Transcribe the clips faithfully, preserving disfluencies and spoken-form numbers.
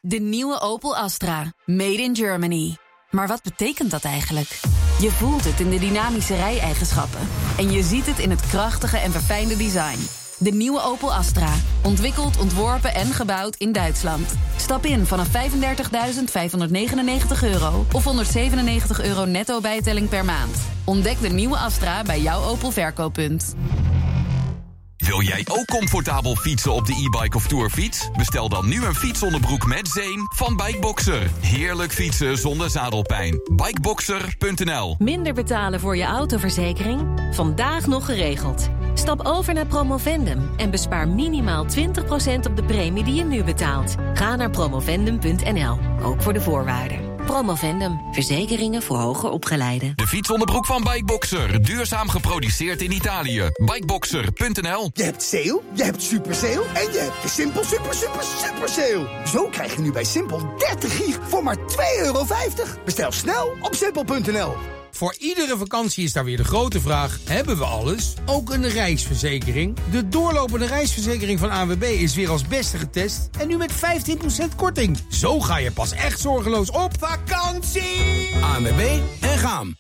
De nieuwe Opel Astra. Made in Germany. Maar wat betekent dat eigenlijk? Je voelt het in de dynamische rijeigenschappen. En je ziet het in het krachtige en verfijnde design. De nieuwe Opel Astra. Ontwikkeld, ontworpen en gebouwd in Duitsland. Stap in vanaf vijfendertigduizend vijfhonderdnegenennegentig euro of honderdzevenennegentig euro netto bijtelling per maand. Ontdek de nieuwe Astra bij jouw Opel verkooppunt. Wil jij ook comfortabel fietsen op de e-bike of tourfiets? Bestel dan nu een fietsonderbroek met zeem van Bikeboxer. Heerlijk fietsen zonder zadelpijn. Bikeboxer punt n l. Minder betalen voor je autoverzekering? Vandaag nog geregeld. Stap over naar Promovendum en bespaar minimaal twintig procent op de premie die je nu betaalt. Ga naar promovendum punt n l, ook voor de voorwaarden. Promovendum, verzekeringen voor hoger opgeleiden. De fietsonderbroek van Bikeboxer, duurzaam geproduceerd in Italië. Bikeboxer punt n l. Je hebt sale, je hebt super sale en je hebt de Simpel super super super sale. Zo krijg je nu bij Simpel dertig gig voor maar twee euro vijftig. Bestel snel op simpel punt n l. Voor iedere vakantie is daar weer de grote vraag: hebben we alles? Ook een reisverzekering? De doorlopende reisverzekering van A N W B is weer als beste getest en nu met vijftien procent korting. Zo ga je pas echt zorgeloos op vakantie! A N W B en gaan.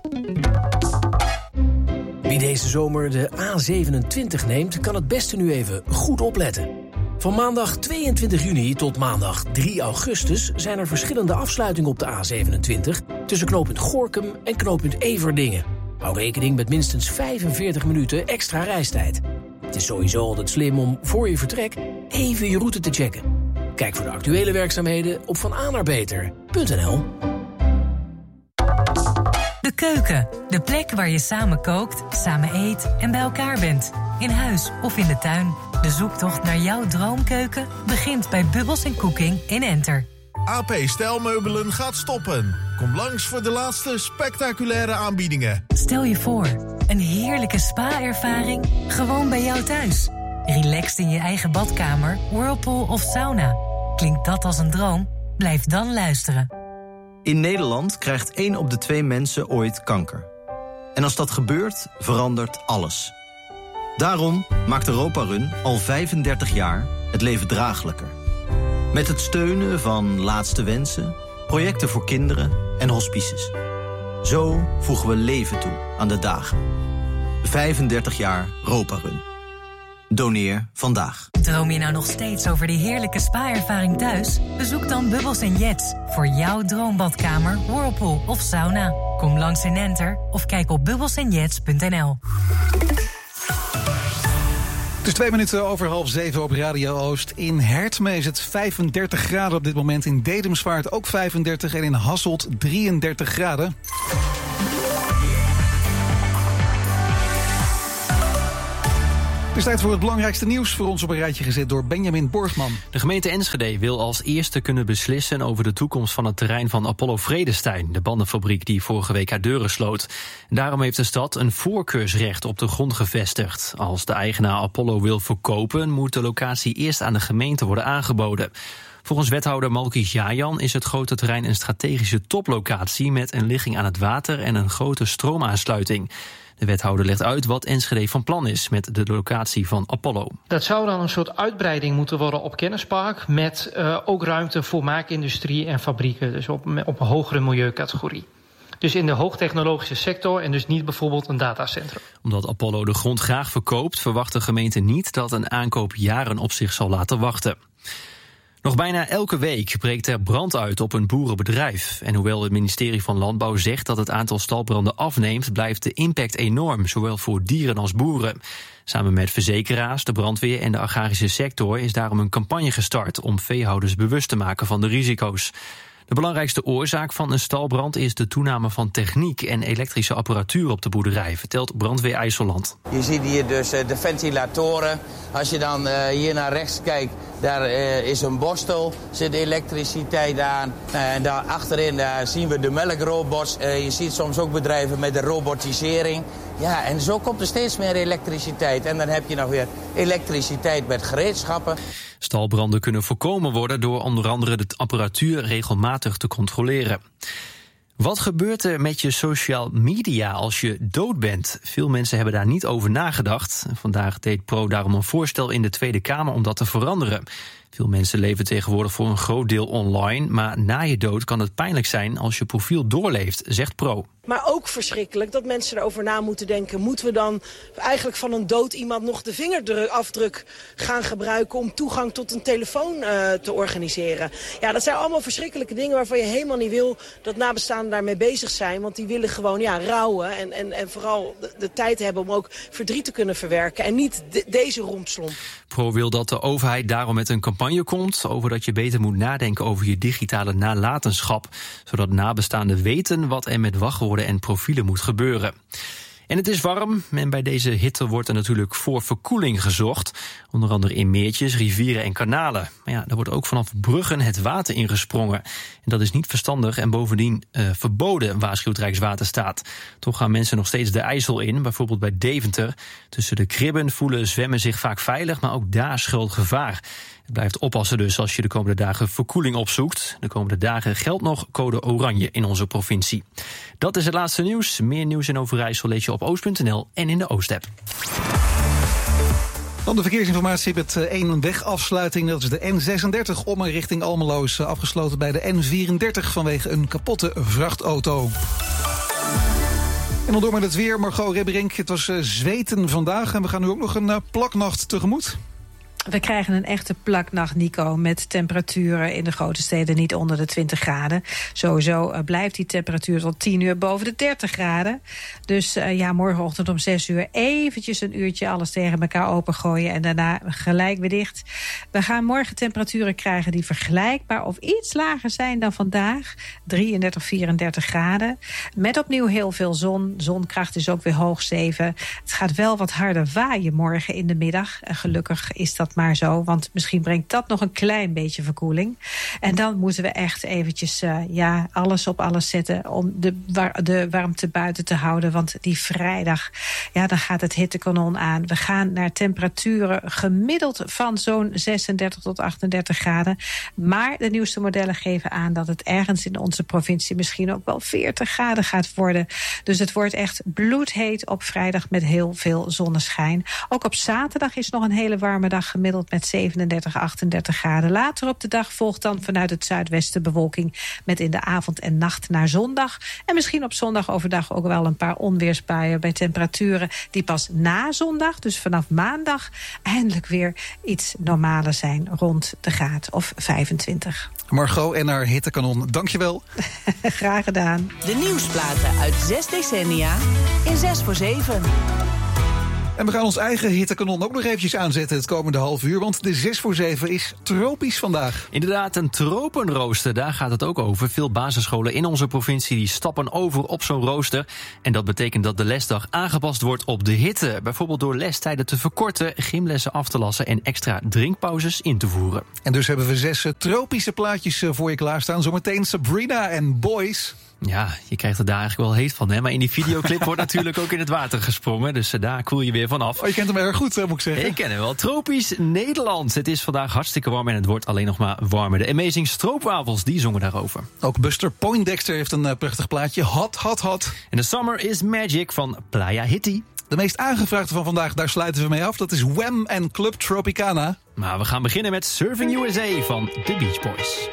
Wie deze zomer de A zevenentwintig neemt, kan het beste nu even goed opletten. Van maandag tweeëntwintig juni tot maandag drie augustus zijn er verschillende afsluitingen op de A zevenentwintig... tussen knooppunt Gorinchem en knooppunt Everdingen. Hou rekening met minstens vijfenveertig minuten extra reistijd. Het is sowieso altijd slim om voor je vertrek even je route te checken. Kijk voor de actuele werkzaamheden op van a naar beter punt n l. De keuken, de plek waar je samen kookt, samen eet en bij elkaar bent. In huis of in de tuin. De zoektocht naar jouw droomkeuken begint bij Bubbles en Cooking in Enter. A P Stijlmeubelen gaat stoppen. Kom langs voor de laatste spectaculaire aanbiedingen. Stel je voor, een heerlijke spa-ervaring gewoon bij jou thuis. Relaxed in je eigen badkamer, whirlpool of sauna. Klinkt dat als een droom? Blijf dan luisteren. In Nederland krijgt één op de twee mensen ooit kanker. En als dat gebeurt, verandert alles. Daarom maakt Europa Run al vijfendertig jaar het leven draaglijker. Met het steunen van Laatste Wensen, projecten voor kinderen en hospices. Zo voegen we leven toe aan de dagen. vijfendertig jaar Europa Run. Doneer vandaag. Droom je nou nog steeds over die heerlijke spa-ervaring thuis? Bezoek dan Bubbles en Jets voor jouw droombadkamer, whirlpool of sauna. Kom langs in Enter of kijk op bubbles en jets punt n l. Het is twee minuten over half zeven op Radio Oost. In Hertme is het vijfendertig graden op dit moment. In Dedemsvaart ook vijfendertig en in Hasselt drieëndertig graden. Het is tijd voor het belangrijkste nieuws, voor ons op een rijtje gezet door Benjamin Borgman. De gemeente Enschede wil als eerste kunnen beslissen over de toekomst van het terrein van Apollo Vredestein, de bandenfabriek die vorige week haar deuren sloot. Daarom heeft de stad een voorkeursrecht op de grond gevestigd. Als de eigenaar Apollo wil verkopen, moet de locatie eerst aan de gemeente worden aangeboden. Volgens wethouder Malki Jajan is het grote terrein een strategische toplocatie met een ligging aan het water en een grote stroomaansluiting. De wethouder legt uit wat Enschede van plan is met de locatie van Apollo. Dat zou dan een soort uitbreiding moeten worden op kennispark, met uh, ook ruimte voor maakindustrie en fabrieken, dus op, op een hogere milieucategorie. Dus in de hoogtechnologische sector en dus niet bijvoorbeeld een datacentrum. Omdat Apollo de grond graag verkoopt, verwacht de gemeente niet dat een aankoop jaren op zich zal laten wachten. Nog bijna elke week breekt er brand uit op een boerenbedrijf. En hoewel het ministerie van Landbouw zegt dat het aantal stalbranden afneemt, blijft de impact enorm, zowel voor dieren als boeren. Samen met verzekeraars, de brandweer en de agrarische sector is daarom een campagne gestart om veehouders bewust te maken van de risico's. De belangrijkste oorzaak van een stalbrand is de toename van techniek en elektrische apparatuur op de boerderij, vertelt Brandweer IJsseland. Je ziet hier dus de ventilatoren. Als je dan uh, hier naar rechts kijkt, daar uh, is een borstel, zit elektriciteit aan. Uh, en daar achterin daar zien we de melkrobots. Uh, je ziet soms ook bedrijven met de robotisering. Ja, en zo komt er steeds meer elektriciteit. En dan heb je nog weer elektriciteit met gereedschappen. Stalbranden kunnen voorkomen worden door onder andere de apparatuur regelmatig te controleren. Wat gebeurt er met je social media als je dood bent? Veel mensen hebben daar niet over nagedacht. Vandaag deed Pro daarom een voorstel in de Tweede Kamer om dat te veranderen. Veel mensen leven tegenwoordig voor een groot deel online, maar na je dood kan het pijnlijk zijn als je profiel doorleeft, zegt Pro. Maar ook verschrikkelijk dat mensen erover na moeten denken. Moeten we dan eigenlijk van een dood iemand nog de vingerafdruk gaan gebruiken om toegang tot een telefoon uh, te organiseren? Ja, dat zijn allemaal verschrikkelijke dingen waarvan je helemaal niet wil dat nabestaanden daarmee bezig zijn. Want die willen gewoon ja, rouwen en, en, en vooral de, de tijd hebben om ook verdriet te kunnen verwerken. En niet de, deze rompslomp. Pro wil dat de overheid daarom met een campagne komt over dat je beter moet nadenken over je digitale nalatenschap. Zodat nabestaanden weten wat er met wachtwoorden en profielen moet gebeuren. En het is warm en bij deze hitte wordt er natuurlijk voor verkoeling gezocht. Onder andere in meertjes, rivieren en kanalen. Maar ja, er wordt ook vanaf bruggen het water ingesprongen. En dat is niet verstandig en bovendien uh, verboden, waarschuwt Rijkswaterstaat. Toch gaan mensen nog steeds de IJssel in, bijvoorbeeld bij Deventer. Tussen de kribben voelen zwemmen zich vaak veilig, maar ook daar schuilt gevaar. Het blijft oppassen dus als je de komende dagen verkoeling opzoekt. De komende dagen geldt nog code oranje in onze provincie. Dat is het laatste nieuws. Meer nieuws in Overijssel lees je op oost punt n l en in de Oost-app. Dan de verkeersinformatie met één wegafsluiting. Dat is de N zesendertig om en richting Almelo is afgesloten bij de N vierendertig vanwege een kapotte vrachtauto. En dan door met het weer. Margot Ribberink, het was zweten vandaag en we gaan nu ook nog een plaknacht tegemoet. We krijgen een echte plaknacht, Nico, met temperaturen in de grote steden niet onder de twintig graden. Sowieso uh, blijft die temperatuur tot tien uur boven de dertig graden. Dus uh, ja, morgenochtend om zes uur eventjes een uurtje alles tegen elkaar opengooien en daarna gelijk weer dicht. We gaan morgen temperaturen krijgen die vergelijkbaar of iets lager zijn dan vandaag. drieëndertig, vierendertig graden. Met opnieuw heel veel zon. Zonkracht is ook weer hoog zeven. Het gaat wel wat harder waaien morgen in de middag. Uh, gelukkig is dat maar zo, want misschien brengt dat nog een klein beetje verkoeling. En dan moeten we echt eventjes uh, ja, alles op alles zetten om de, war- de warmte buiten te houden. Want die vrijdag, ja, dan gaat het hittekanon aan. We gaan naar temperaturen gemiddeld van zo'n zesendertig tot achtendertig graden. Maar de nieuwste modellen geven aan dat het ergens in onze provincie misschien ook wel veertig graden gaat worden. Dus het wordt echt bloedheet op vrijdag met heel veel zonneschijn. Ook op zaterdag is nog een hele warme dag gemiddeld met zevenendertig, achtendertig graden. Later op de dag volgt dan vanuit het zuidwesten bewolking met in de avond en nacht naar zondag. En misschien op zondag overdag ook wel een paar onweersbuien bij temperaturen die pas na zondag, dus vanaf maandag, eindelijk weer iets normaler zijn rond de graad of vijfentwintig. Margot en haar hittekanon, dankjewel. Graag gedaan. De nieuwsplaten uit zes decennia in zes voor zeven. En we gaan ons eigen hittekanon ook nog eventjes aanzetten het komende half uur, want de zes voor zeven is tropisch vandaag. Inderdaad, een tropenrooster, daar gaat het ook over. Veel basisscholen in onze provincie die stappen over op zo'n rooster. En dat betekent dat de lesdag aangepast wordt op de hitte. Bijvoorbeeld door lestijden te verkorten, gymlessen af te lassen en extra drinkpauzes in te voeren. En dus hebben we zes tropische plaatjes voor je klaarstaan. Zometeen Sabrina en Boys. Ja, je krijgt er daar eigenlijk wel heet van, hè? Maar in die videoclip wordt natuurlijk ook in het water gesprongen. Dus uh, daar koel je weer vanaf. Oh, je kent hem erg goed, moet ik zeggen. Ik ken hem wel. Tropisch Nederland. Het is vandaag hartstikke warm en het wordt alleen nog maar warmer. De Amazing Stroopwafels, die zongen daarover. Ook Buster Poindexter heeft een uh, prachtig plaatje. Hot, hot, hot. En The Summer is Magic van Playa Hitty. De meest aangevraagde van vandaag, daar sluiten we mee af. Dat is Wham en Club Tropicana. Maar we gaan beginnen met Surfing U S A van The Beach Boys.